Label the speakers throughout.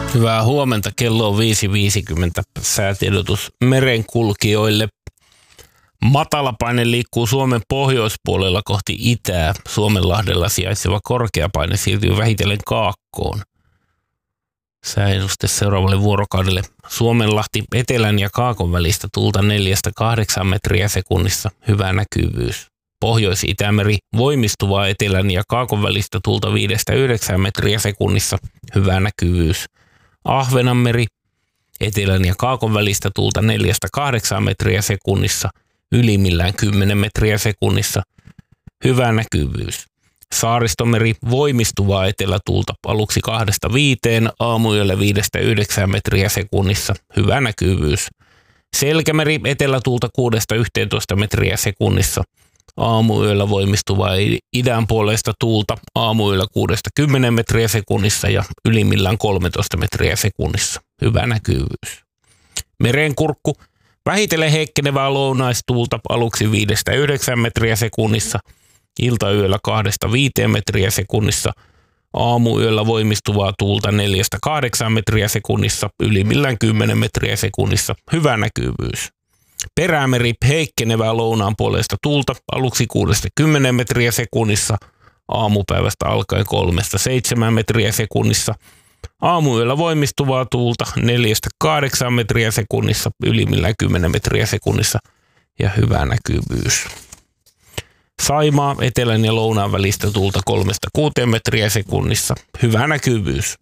Speaker 1: Hyvää huomenta, kello on 5.50. Säätiedotus merenkulkijoille. Matalapaine liikkuu Suomen pohjoispuolella kohti itää. Suomenlahdella sijaitseva korkeapaine siirtyy vähitellen kaakkoon. Sääennuste seuraavalle vuorokaudelle. Suomenlahti etelän ja kaakon välistä tuulta 4-8 metriä sekunnissa. Hyvä näkyvyys. Pohjois-Itämeri voimistuvaa etelän ja kaakon välistä tuulta 5-9 metriä sekunnissa. Hyvä näkyvyys. Ahvenanmeri etelän ja kaakon välistä tuulta 4-8 metriä sekunnissa. Ylimmillään 10 metriä sekunnissa. Hyvä näkyvyys. Saaristomeri voimistuvaa etelätuulta aluksi 2-5, aamuyöllä 5-9 metriä sekunnissa. Hyvä näkyvyys. Selkämeri etelätuulta 6-11 metriä sekunnissa. Aamuyöllä voimistuvaa idän puolesta tuulta aamuyöllä 6-10 metriä sekunnissa ja ylimmillään 13 metriä sekunnissa. Hyvä näkyvyys. Merenkurkku vähitellen heikkenevää lounaistuulta aluksi 5-9 metriä sekunnissa. Iltayöllä 2-5 metriä sekunnissa. Aamuyöllä voimistuvaa tuulta 4-8 metriä sekunnissa. Ylimmillään 10 metriä sekunnissa. Hyvä näkyvyys. Perämeri heikkenevää lounaan puolesta tuulta aluksi 6-10 metriä sekunnissa. Aamupäivästä alkaen 3-7 metriä sekunnissa. Aamuyöllä voimistuvaa tuulta 4-8 metriä sekunnissa. Ylimmillään 10 metriä sekunnissa. Ja hyvä näkyvyys. Saimaa etelän ja lounaan välistä tuulta 3-6 metriä sekunnissa. Hyvä näkyvyys.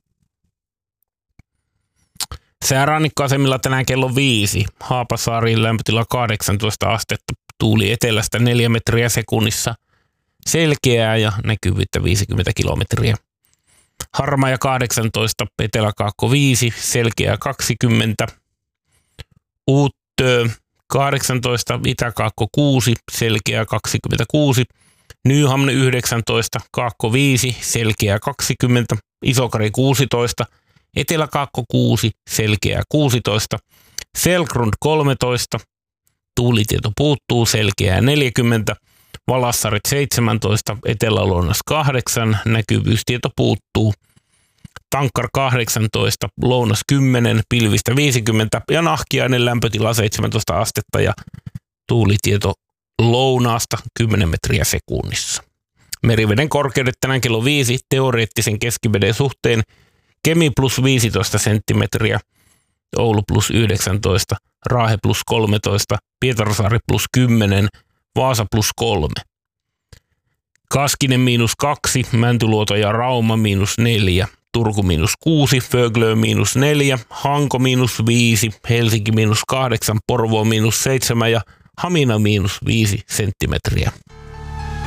Speaker 1: Säärannikkoasemilla tänään kello 5. Haapasaariin lämpötila 18 astetta. Tuuli etelästä 4 metriä sekunnissa. Selkeää ja näkyvyyttä 50 kilometriä. Harmaja 18, Etelä-Kaakko 5, selkeää 20. Uuttöö 18, Itä-Kaakko 6, selkeää 26. Nyhamne 19, Kaakko 5, selkeää 20. Isokari 16, Etelä-Kaakko 6, selkeää 16. Selkrund 13, tuulitieto puuttuu, selkeää 40. Valassarit 17, Etelä-Lounas 8, näkyvyystieto puuttuu. Tankkar 18, Lounas 10, pilvistä 50 ja Nahkiainen lämpötila 17 astetta ja tuulitieto lounaasta 10 metriä sekunnissa. Meriveden korkeudet tänään kello 5 teoreettisen keskiveden suhteen. Kemi plus 15 senttimetriä, Oulu plus 19, Raahe plus 13, Pietarsaari plus 10, Vaasa plus 3. Kaskinen miinus 2, Mäntyluoto ja Rauma miinus 4, Turku miinus 6, Föglö miinus 4, Hanko miinus 5, Helsinki miinus 8, Porvoo miinus 7 ja Hamina miinus 5 senttimetriä.